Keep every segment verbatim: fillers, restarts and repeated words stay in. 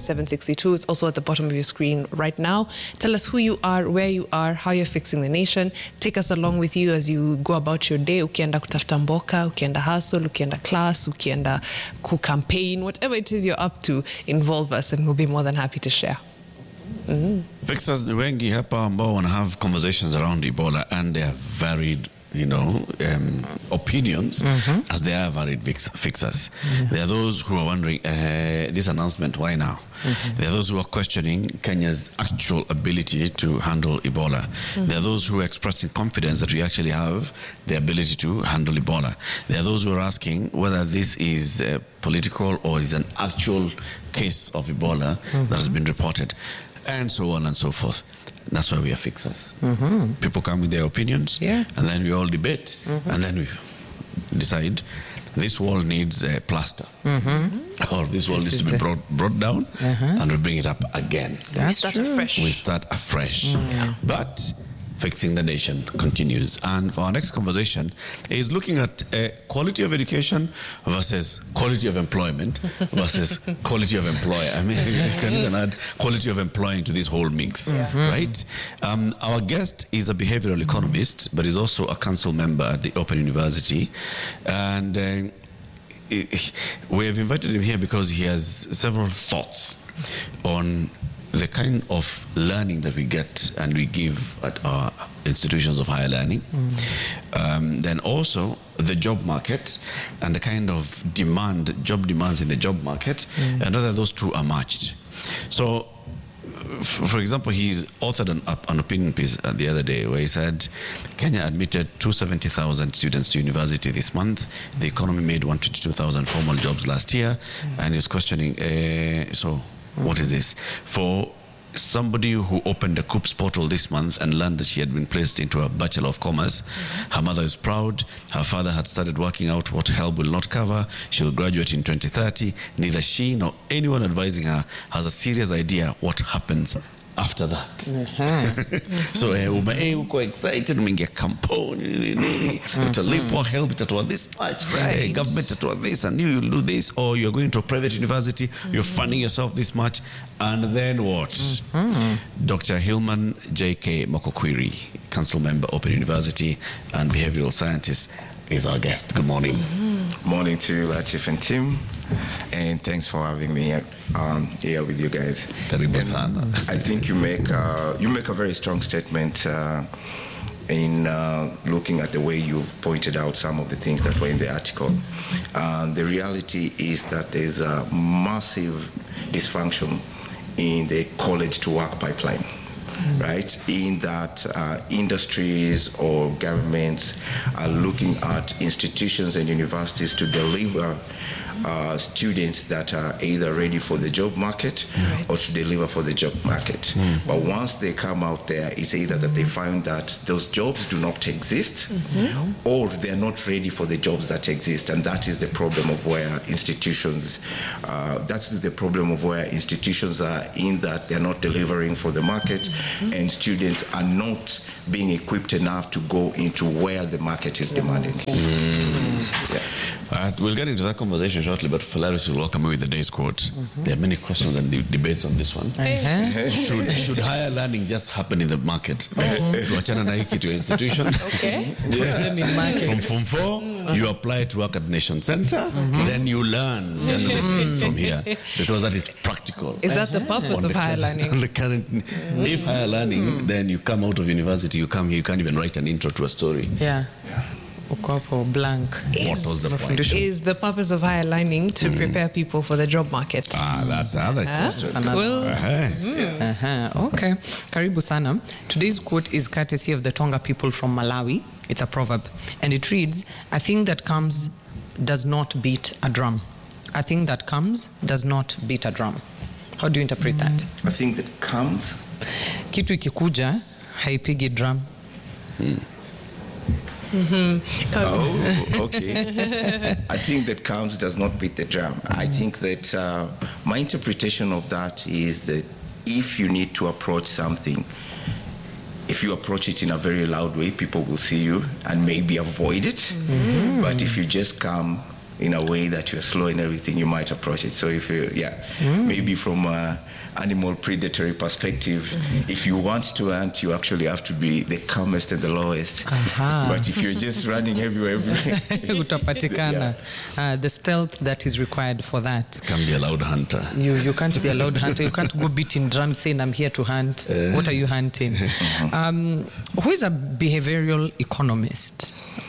seven six two. It's also at the bottom of your screen right now. Tell us who you are, where you are, how you're fixing the nation. Take us along with you as you go about your day. Ukienda kutafuta mboka, ukienda hustle, ukienda class, ukienda ku-campaign, whatever it is you're up to, involve us and we'll be more than happy to share. Mm-hmm. Fixers wengi hapa ambao wana have conversations around Ebola and they have varied, you know, um, opinions mm-hmm. as they are varied fix- fixers. Mm-hmm. There are those who are wondering, uh, this announcement, why now? Mm-hmm. There are those who are questioning Kenya's actual ability to handle Ebola. Mm-hmm. There are those who are expressing confidence that we actually have the ability to handle Ebola. There are those who are asking whether this is uh, political or is an actual case of Ebola mm-hmm. that has been reported, and so on and so forth. That's why we are fixers. Mm-hmm. People come with their opinions, yeah. and then we all debate, mm-hmm. and then we decide this wall needs a plaster, mm-hmm. or this wall this needs to be brought, brought down, uh-huh. and we bring it up again. That's we start true. afresh. We start afresh. Mm-hmm. But fixing the nation continues. And for our next conversation is looking at uh, quality of education versus quality of employment versus quality of employer. I mean, you can even add quality of employing to this whole mix, mm-hmm. right? Um, our guest is a behavioral economist, but is also a council member at the Open University. And uh, we have invited him here because he has several thoughts on the kind of learning that we get and we give at our institutions of higher learning. Mm. Um, then also the job market and the kind of demand, job demands in the job market, mm. and whether those two are matched. So, f- for example, he authored an, an opinion piece the other day where he said, Kenya admitted two hundred seventy thousand students to university this month. The economy made one hundred twenty-two thousand formal jobs last year. Mm. And he's questioning, uh, so... what is this? For somebody who opened the COOPS portal this month and learned that she had been placed into a Bachelor of Commerce, mm-hmm. her mother is proud. Her father had started working out what help will not cover. She will graduate in twenty thirty. Neither she nor anyone advising her has a serious idea what happens after that. Mm-hmm. So uh, uko excited, umeingia kampuni, utalipwa help, itatoa this much, right. uh, government itatoa this, and you will do this, or you're going to a private university, mm-hmm. you're funding yourself this much, and then what? Mm-hmm. Doctor Hillman J K Mokokwiri, council member, Open University, and behavioral scientist, is our guest. Good morning. Mm-hmm. Morning to you, Latif and Tim. And thanks for having me um, here with you guys. Karibu sana. I think you make uh, you make a very strong statement uh, in uh, looking at the way you've pointed out some of the things that were in the article. Uh, the reality is that there's a massive dysfunction in the college to work pipeline. Mm. Right, in that uh, industries or governments are looking at institutions and universities to deliver uh, students that are either ready for the job market, right. or to deliver for the job market. Mm. But once they come out there, it's either that they find that those jobs do not exist, mm-hmm. or they're not ready for the jobs that exist, and that is the problem of where institutions. Uh, that is the problem of where institutions are in that they're not delivering for the market. Mm-hmm. And students are not being equipped enough to go into where the market is demanding. Mm. Yeah. Uh, we'll get into that conversation shortly, but Phalaris will welcome me with the day's quote. Mm-hmm. There are many questions and de- debates on this one. Uh-huh. should, should higher learning just happen in the market? Tuachana na hiki to institution. Okay. Yeah. From Form four, mm-hmm. you apply to work at Nation Center, mm-hmm. then you learn journalism from here, because that is practical. Is that the purpose on of the higher current, learning? On the current, mm-hmm. If higher learning, mm-hmm. then you come out of university, you come here, you can't even write an intro to a story. Yeah. Yeah. Blank. What was the point? Is the purpose of higher learning to mm. prepare people for the job market? Ah, that's another question. Uh, well, uh-huh. Mm. Uh-huh. Okay. Karibu sana. Today's quote is courtesy of the Tonga people from Malawi. It's a proverb. And it reads, a thing that comes does not beat a drum. A thing that comes does not beat a drum. How do you interpret mm. that? A thing that comes? Kitu ikikuja, haipigi drum. Hmm. Mm-hmm. Oh, okay. I think that comes does not beat the drum. Mm-hmm. I think that uh, my interpretation of that is that if you need to approach something, if you approach it in a very loud way, people will see you and maybe avoid it. Mm-hmm. But if you just come in a way that you're slow in everything, you might approach it. So if you, yeah, mm. maybe from a animal predatory perspective, mm-hmm. if you want to hunt, you actually have to be the calmest and the lowest. Uh-huh. But if you're just running everywhere, everywhere utapatikana. Yeah. Uh, the stealth that is required for that. You can't be a loud hunter. You you can't be a loud hunter. You can't go beating drums saying, I'm here to hunt. Uh. What are you hunting? um, who is a behavioral economist?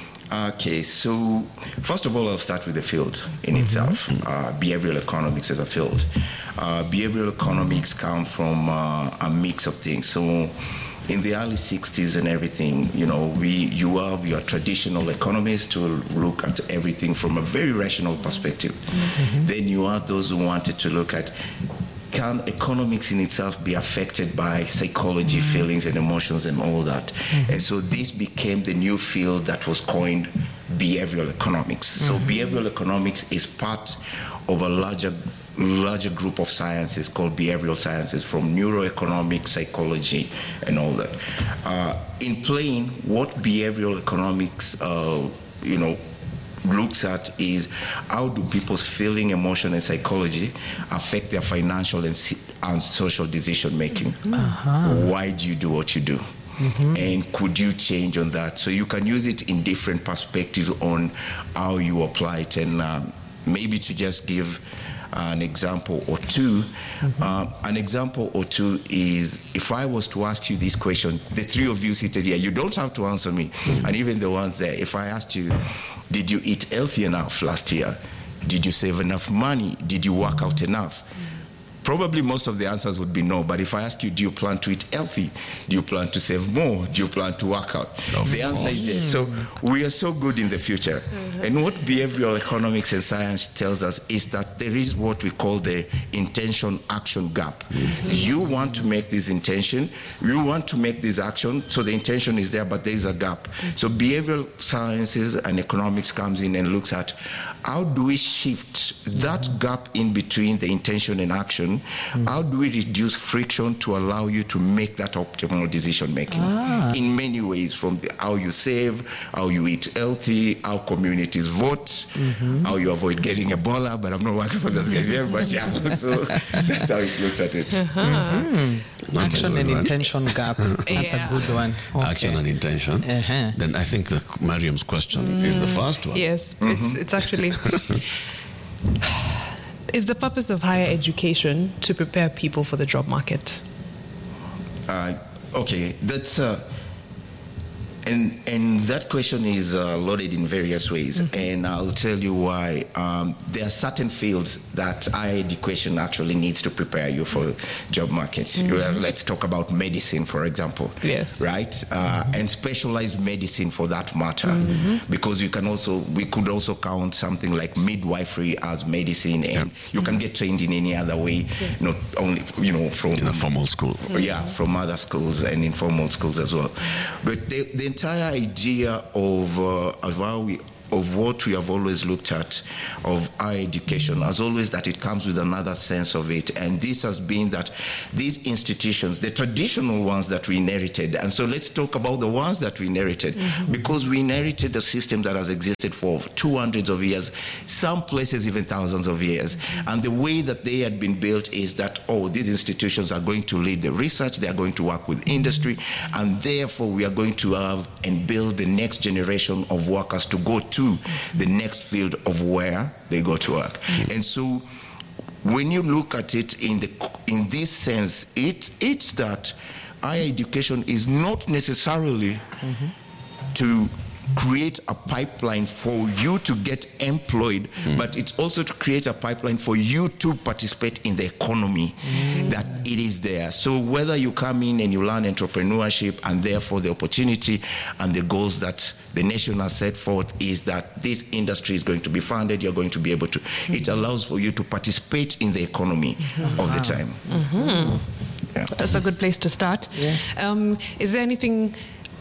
Okay, so first of all, I'll start with the field in mm-hmm. itself. Uh, behavioral economics as a field. Uh, behavioral economics come from uh, a mix of things. So in the early sixties and everything, you know, we you have your traditional economists who look at everything from a very rational perspective. Mm-hmm. Then you have those who wanted to look at, can economics in itself be affected by psychology, mm-hmm. feelings and emotions and all that? Mm-hmm. And so this became the new field that was coined behavioral economics. Mm-hmm. So behavioral economics is part of a larger larger group of sciences called behavioral sciences, from neuroeconomics, psychology and all that. Uh, in plain, what behavioral economics uh, you know looks at is how do people's feeling, emotion, and psychology affect their financial and, and social decision making. Uh-huh. Why do you do what you do? Mm-hmm. And could you change on that? So you can use it in different perspectives on how you apply it. And um, maybe to just give an example or two, mm-hmm. uh, an example or two is, if I was to ask you this question, the three of you seated here, you don't have to answer me, mm-hmm. and even the ones there, if I asked you, did you eat healthy enough last year? Did you save enough money? Did you work out enough? Probably most of the answers would be no, but if I ask you, do you plan to eat healthy? Do you plan to save more? Do you plan to work out? Of the answer course. Is yes. So we are so good in the future. Mm-hmm. And what behavioral economics and science tells us is that there is what we call the intention-action gap. Mm-hmm. You want to make this intention, you want to make this action, so the intention is there, but there is a gap. Mm-hmm. So behavioral sciences and economics comes in and looks at how do we shift that mm-hmm. gap in between the intention and action. Mm-hmm. How do we reduce friction to allow you to make that optimal decision making? Ah. In many ways, from the, how you save, how you eat healthy, how communities vote, mm-hmm. how you avoid getting Ebola, but I'm not working for those guys here, but yeah, so that's how it looks at it. Uh-huh. Mm-hmm. Action and one. Intention gap. That's yeah. a good one. Okay. Action and intention. Uh-huh. Then I think the Mariam's question mm. is the first one. Yes, mm-hmm. it's, it's actually... Is the purpose of higher education to prepare people for the job market? Uh, okay, that's uh, and and that question is uh, loaded in various ways, mm-hmm. and I'll tell you why. Um, there are certain fields that higher education actually needs to prepare you for job markets. Mm-hmm. Well, let's talk about medicine, for example. Yes. Right, uh, mm-hmm. and specialized medicine for that matter, mm-hmm. because you can also we could also count something like midwifery as medicine, and yep. you can get trained in any other way, yes. not only you know from in a formal school. Mm-hmm. Yeah, from other schools and informal schools as well. But the, the entire idea of, uh, of how we of what we have always looked at of higher education as always that it comes with another sense of it, and this has been that these institutions, the traditional ones that we inherited, and so let's talk about the ones that we inherited, mm-hmm. because we inherited a system that has existed for two hundreds of years, some places even thousands of years, mm-hmm. and the way that they had been built is that, oh, these institutions are going to lead the research, they are going to work with industry, and therefore we are going to have and build the next generation of workers to go to to the next field of where they go to work. Mm-hmm. And so when you look at it in the in this sense, it it's that higher education is not necessarily mm-hmm. to create a pipeline for you to get employed, mm. but it's also to create a pipeline for you to participate in the economy, mm. that it is there. So whether you come in and you learn entrepreneurship, and therefore the opportunity and the goals that the nation has set forth is that this industry is going to be funded, you're going to be able to, mm-hmm. it allows for you to participate in the economy mm-hmm. all the time. Mm-hmm. Yeah. That's a good place to start. Yeah. Um, is there anything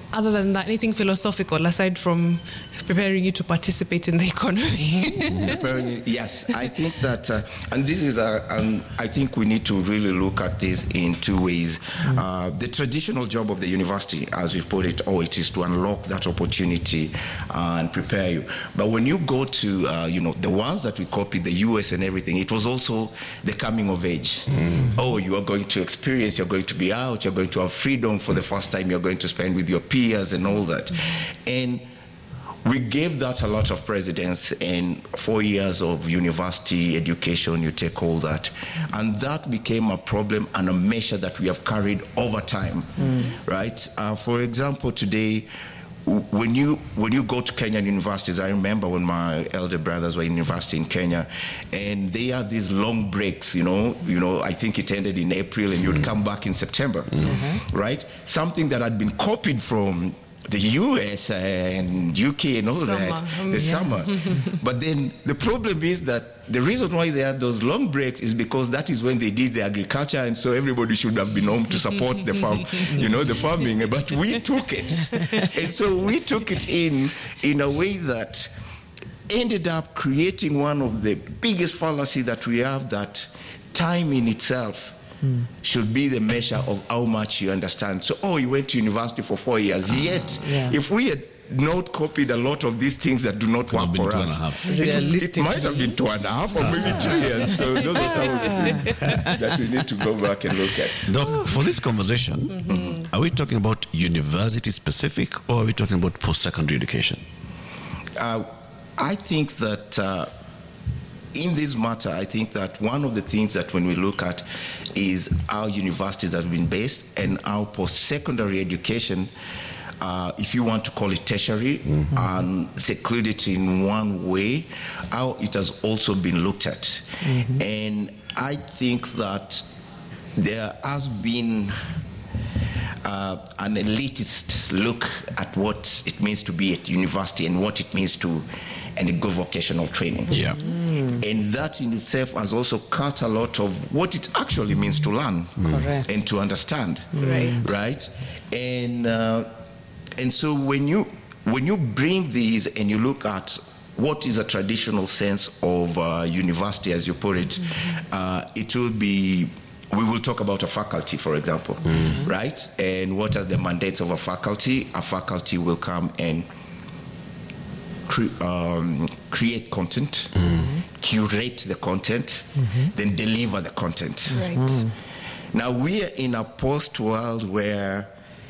other than that, anything philosophical aside from preparing you to participate in the economy? Preparing, yes, I think that, uh, and this is, a, um, I think we need to really look at this in two ways. Mm. Uh, the traditional job of the university, as we've put it, oh, it is to unlock that opportunity uh, and prepare you. But when you go to, uh, you know, the ones that we copied, the U S and everything, it was also the coming of age. Mm. Oh, you are going to experience, you're going to be out, you're going to have freedom for the first time, you're going to spend with your peers and all that. Mm. And we gave that a lot of precedence. In four years of university education, you take all that. And that became a problem and a measure that we have carried over time, mm. right? Uh, for example, today, when you when you go to Kenyan universities, I remember when my elder brothers were in university in Kenya, and they had these long breaks, you know, you know, I think it ended in April and you'd come back in September, mm-hmm. right? Something that had been copied from the U S and U K and all summer. that, Um, the yeah. summer. But then the problem is that the reason why they had those long breaks is because that is when they did the agriculture, and so everybody should have been home to support the farm, you know, the farming. But we took it. And so we took it in in a way that ended up creating one of the biggest fallacy that we have, that time in itself Mm. should be the measure of how much you understand. So, oh, you went to university for four years. Uh, Yet, yeah. if we had not copied a lot of these things that do not Could work for us, it, it might have been two and a half or maybe two years. So those are some of the things that we need to go back and look at. Doc, for this conversation, mm-hmm. are we talking about university specific, or are we talking about post-secondary education? Uh, I think that uh, in this matter, I think that one of the things that when we look at is how universities have been based and how post-secondary education, uh, if you want to call it tertiary, mm-hmm. and seclude it in one way, how it has also been looked at. Mm-hmm. And I think that there has been uh, an elitist look at what it means to be at university and what it means to and a good vocational training. Yeah. Mm. And that in itself has also cut a lot of what it actually means to learn mm. and to understand. Right. Right? And uh, and so when you when you bring these and you look at what is a traditional sense of uh, university, as you put it, mm-hmm. uh, it will be, we will talk about a faculty, for example, mm-hmm. right? And what are the mandates of a faculty? A faculty will come and Cre- um, create content, mm-hmm. curate the content, mm-hmm. then deliver the content. Right. Mm. Now we are in a post world where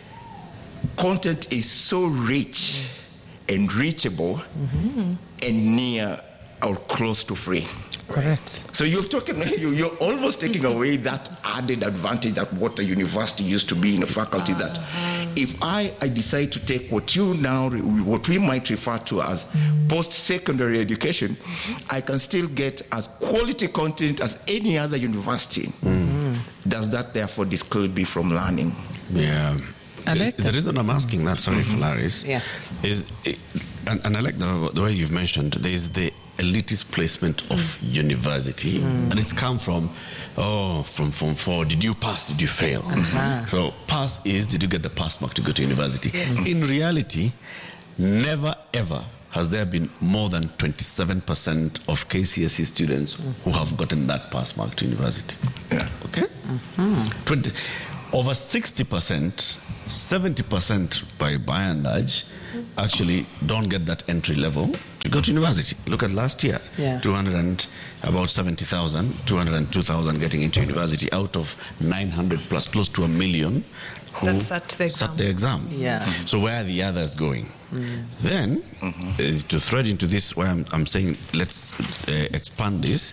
content is so rich and reachable mm-hmm. and near or close to free. Correct. So you've taken, you, you're almost taking away that added advantage that what a university used to be in a faculty, uh-huh. that if I, I decide to take what you now, what we might refer to as mm-hmm. post-secondary education, mm-hmm. I can still get as quality content as any other university. Mm-hmm. Does that therefore discourage me from learning? Yeah. I like the, the reason I'm asking that, sorry, mm-hmm. Falaris, yeah. is, and, and I like the, the way you've mentioned, there is the elitist placement of mm. university, mm. and it's come from, oh, from Form four, did you pass, did you fail? Uh-huh. So pass is, did you get the pass mark to go to university? Yes. In reality, never ever has there been more than twenty-seven percent of K C S E students mm. who have gotten that pass mark to university. Yeah. Okay? Mm-hmm. twenty, over sixty percent, seventy percent by, by and large, actually don't get that entry level to go to university. Look at last year, yeah. two hundred and about seventy thousand, two hundred two thousand getting into university out of nine hundred plus, close to a million who that sat the exam. Sat the exam. Yeah. Mm-hmm. So where are the others going? Mm. Then, mm-hmm. uh, to thread into this, where I'm, I'm saying let's uh, expand this.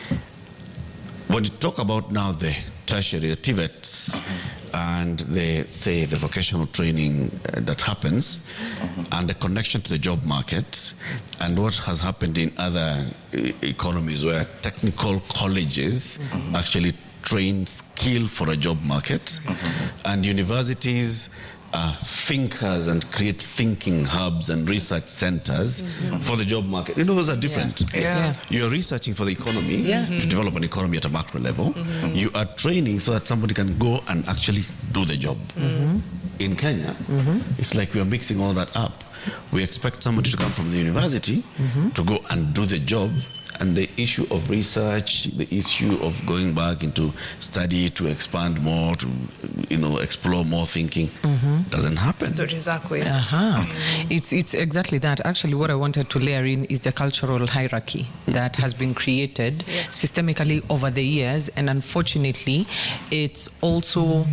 Mm-hmm. When you talk about now the tertiary, the T V E Ts, mm-hmm. and they say the vocational training uh, that happens, mm-hmm. and the connection to the job market, and what has happened in other e- economies where technical colleges mm-hmm. actually train skill for a job market, mm-hmm. and universities are thinkers and create thinking hubs and research centers mm-hmm. for the job market. You know, those are different. Yeah. Yeah. You're researching for the economy yeah. to develop an economy at a macro level. Mm-hmm. You are training so that somebody can go and actually do the job. Mm-hmm. in Kenya, mm-hmm. it's like we are mixing all that up. We expect somebody to come from the university mm-hmm. to go and do the job, and the issue of research, the issue of going back into study to expand more, to you know explore more thinking, mm-hmm. doesn't happen. Stories are quick. Uh-huh. It's it's exactly that. Actually, what I wanted to layer in is the cultural hierarchy that has been created yeah. systemically over the years, and unfortunately, it's also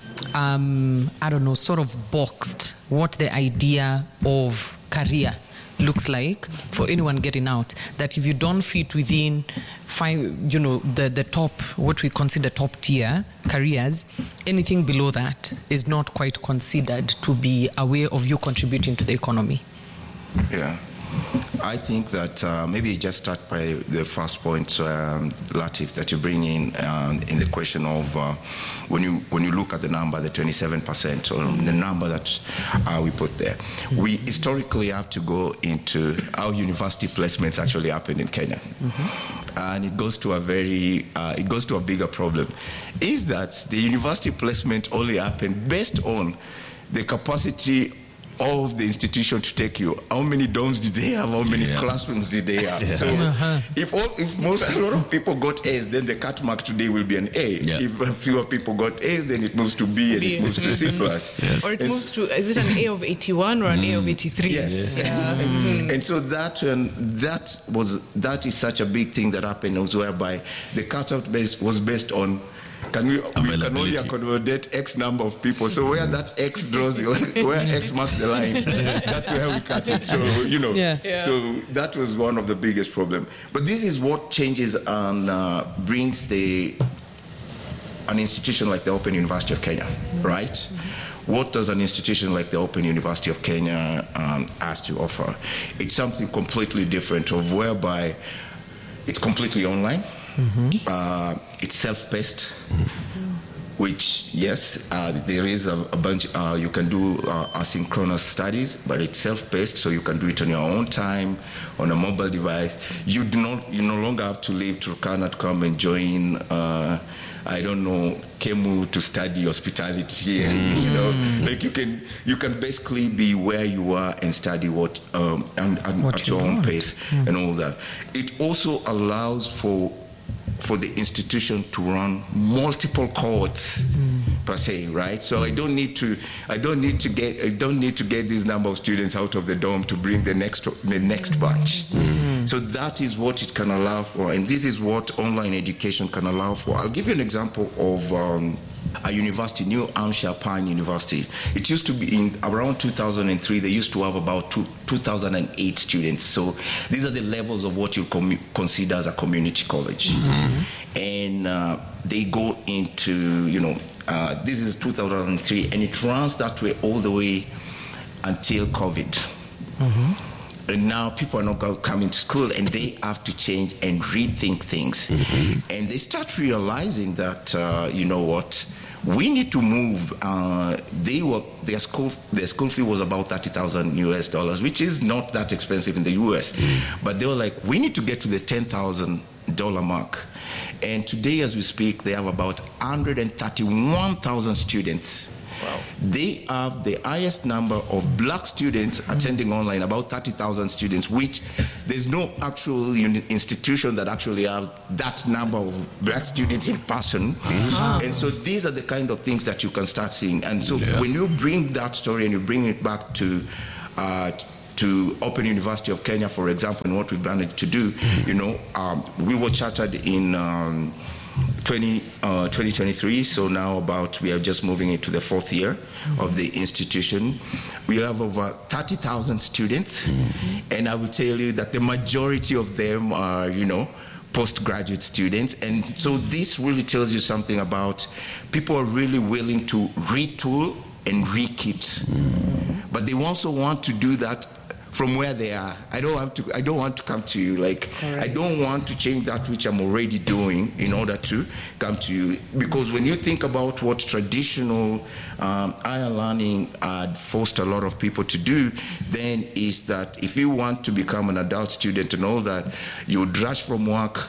um, I don't know, sort of boxed what the idea of career looks like for anyone getting out. That if you don't fit within five, you know, the, the top, what we consider top tier careers, anything below that is not quite considered to be a way of you contributing to the economy. Yeah. I think that uh, maybe just start by the first point, um, Latif, that you bring in um, in the question of uh, when you when you look at the number, the twenty-seven percent, or the number that uh, we put there. We historically have to go into how university placements actually happen in Kenya, mm-hmm. and it goes to a very uh, it goes to a bigger problem, is that the university placement only happen based on the capacity of the institution to take you. How many dorms did they have? How many yeah. classrooms did they have? Yeah. So uh-huh. if all, if most, a lot of people got A's, then the cut mark today will be an A. Yeah. If fewer people got A's, then it moves to B and B. It moves to C plus. Yes. Or it and moves to, is it an A of eighty-one or an mm. A of eighty-three? Yes. Yeah. and, and so that um, that was that is such a big thing that happened, was whereby the cutout base was based on Can we, we can only accommodate X number of people. So where that X draws, the, where X marks the line, that's where we cut it. So, you know, yeah. Yeah. so that was one of the biggest problems. But this is what changes and uh, brings the an institution like the Open University of Kenya, right? Mm-hmm. What does an institution like the Open University of Kenya um, has to offer? It's something completely different, of whereby it's completely online. Mm-hmm. Uh, it's self-paced, mm-hmm. which, yes, uh, there is a, a bunch, uh, you can do uh, asynchronous studies, but it's self-paced, so you can do it on your own time, on a mobile device. You do not, you no longer have to leave Turkana to come and join, uh, I don't know, Kemu to study hospitality, mm. you know, like you can, you can basically be where you are and study what, um, and, and what at you your own want. pace mm. and all that. It also allows for for the institution to run multiple cohorts mm. per se, right? So I don't need to, I don't need to get, I don't need to get this number of students out of the dorm to bring the next, the next batch. Mm. So that is what it can allow for, and this is what online education can allow for. I'll give you an example of um, a university, New Hampshire Pine University. It used to be in around two thousand three. They used to have about two, two thousand eight students. So these are the levels of what you com- consider as a community college, mm-hmm. and uh, they go into, you know, uh, this is two thousand three, and it runs that way all the way until COVID. Mm-hmm. And now people are not going to come into school, and they have to change and rethink things. Mm-hmm. And they start realizing that, uh, you know what, we need to move. Uh, they were their school their school fee was about thirty thousand U S dollars, which is not that expensive in the U S. Mm-hmm. But they were like, we need to get to the ten thousand dollar mark. And today, as we speak, they have about one hundred thirty-one thousand students. Wow. They have the highest number of black students mm-hmm. attending online, about thirty thousand students, which there's no actual institution that actually have that number of black students in person. Mm-hmm. And so these are the kind of things that you can start seeing. And so yeah. when you bring that story and you bring it back to uh, to Open University of Kenya, for example, and what we've managed to do, mm-hmm. you know, um, we were chartered in um, twenty twenty-three, so now about we are just moving into the fourth year mm-hmm. of the institution. We have over thirty thousand students, mm-hmm. and I will tell you that the majority of them are, you know, postgraduate students. And so this really tells you something about people are really willing to retool and re-kit, mm-hmm. but they also want to do that from where they are. I don't have to. I don't want to come to you. Like Correct. I don't want to change that which I'm already doing in order to come to you. Because when you think about what traditional um, higher learning had forced a lot of people to do, then is that if you want to become an adult student and all that, you would rush from work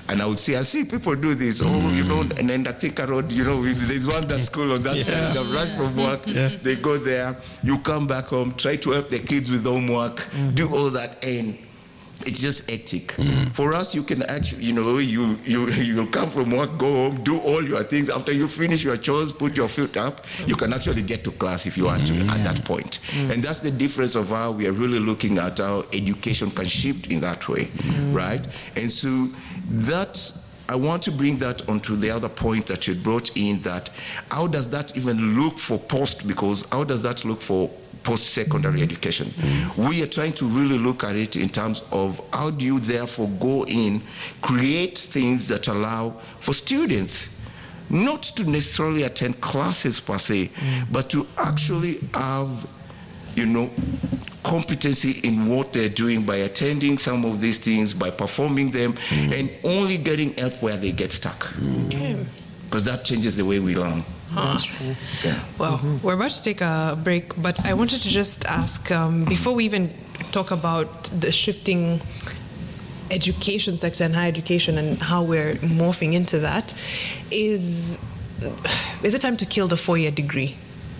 And I would see, I see people do this, oh, mm. you know, and then the Thika Road, you know, there's one that school on that yeah. side, of right from work, yeah. they go there, you come back home, try to help the kids with homework, mm. do all that, and it's just hectic. Mm. For us, you can actually, you know, you you you come from work, go home, do all your things. After you finish your chores, put your feet up, you can actually get to class if you want to mm. at that point. Mm. And that's the difference of how we are really looking at how education can shift in that way, mm. right? And so that, I want to bring that onto the other point that you brought in, that how does that even look for post, because how does that look for post-secondary education? Mm. We are trying to really look at it in terms of how do you therefore go in, create things that allow for students not to necessarily attend classes per se, mm. but to actually have, you know, competency in what they're doing by attending some of these things, by performing them, mm. and only getting help where they get stuck. Okay. Because that changes the way we learn. Huh. Yeah. Well, mm-hmm. we're about to take a break, but I wanted to just ask, um, before we even talk about the shifting education sector and higher education and how we're morphing into that, is, is it time to kill the four-year degree?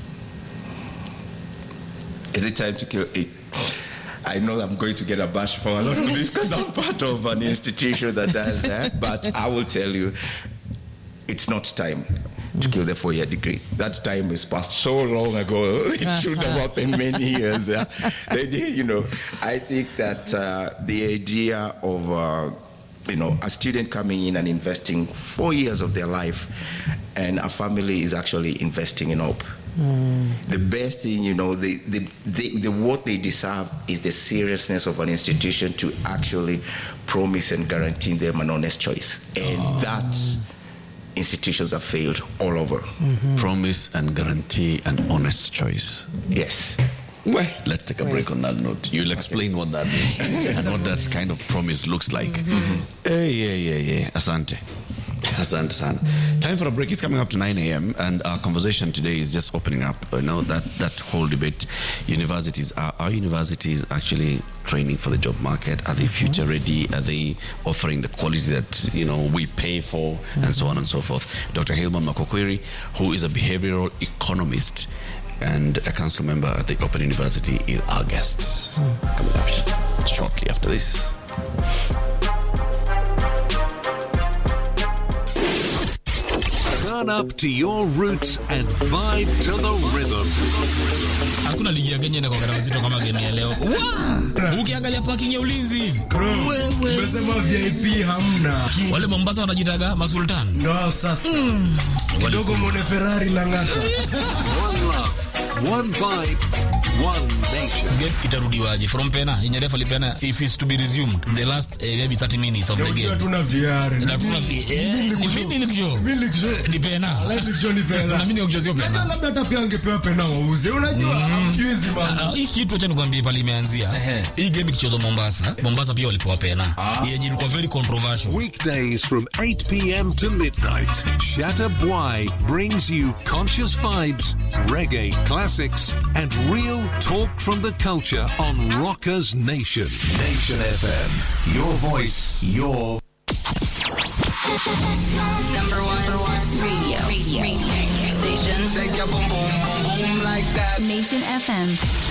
Is it time to kill it? I know I'm going to get a bash for a lot of this because I'm part of an institution that does that, but I will tell you, it's not time to kill the four-year degree. That time is passed so long ago. It should have happened many years. Uh, they did, you know, I think that uh, the idea of, uh, you know, a student coming in and investing four years of their life, and a family is actually investing in hope. Mm. The best thing, you know, the, the, the, the what they deserve is the seriousness of an institution to actually promise and guarantee them an honest choice. And oh. that institutions have failed all over. Mm-hmm. Promise and guarantee an honest choice. Yes. Well, let's take a break on that note. You'll explain okay. what that means and what that kind of promise looks like. Mm-hmm. Hey, yeah, yeah, yeah. Asante. Asante sana. Time for a break. It's coming up to nine a.m. and our conversation today is just opening up. You know, that, that whole debate. Universities, are our universities actually training for the job market? Are they future ready? Are they offering the quality that, you know, we pay for, mm-hmm. and so on and so forth? Doctor Hilman Makokwiri, who is a behavioral economist and a council member at the Open University, is our guest. Mm. Coming up shortly after this. Turn up to your roots and vibe to the rhythm. Hakuna ligi ya Kenya kwa kada wazito kama game ya leo. Ukiangalia parking ya ulinzi hivi. Wewe umesema V I P hamna. Wale Mombasa wanajitaga masultan. Ndio sasa. Kidogo muone Ferrari na ngata. One love, one vibe, one nation. Game itarudiwaje from pena? Inyerefa lipena if it's to be resumed the last uh, maybe thirty minutes of the game. Hatuna V R. Hatuna V R. Mimi nilikisho. Mimi nilikisho. Ni pena. Nilikisho ni pena. Na mimi nikisho pena. Labda hata pia angepewa pena wauze. Unajua hamjuizi bana. Hii kitu acha nikwambie pale imeanzia. Hii game ikichezwa Mombasa, Mombasa pia walipewa pena. Yenye ilikuwa very controversial. Weekdays from eight p.m. to midnight, Shatta Bwai brings you conscious vibes, reggae classics, and real talk from the culture on Rockers Nation. Nation F M. Your voice, your... Number one, number one radio, radio, radio station. Shake your boom, boom, boom, boom like that. Nation F M.